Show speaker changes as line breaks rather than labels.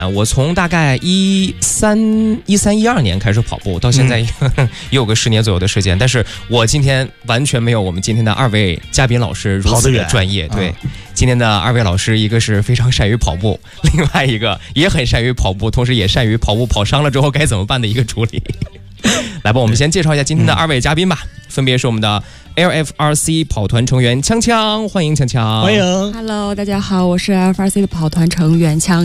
我从大概13、12年开始跑步，到现在也有个10年左右的时间。但是我今天完全没有我们今天的2位嘉宾老师如此的专业。对，今天的2位老师，一个是非常善于跑步，另外一个也很善于跑步，同时也善于跑步跑伤了之后该怎么办的一个处理。来吧，我们先介绍一下今天的2位嘉宾吧，分别是我们的 LFRC 跑团成员锵锵，欢迎锵鵵。
欢迎
，Hello， 大家好，我是 LFRC 的跑团成员锵